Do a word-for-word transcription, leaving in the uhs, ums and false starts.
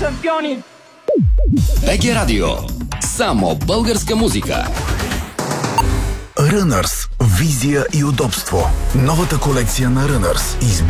шампиони! Б Г Радио. Само българска музика. Runners. Визия и удобство. Новата колекция на Runners.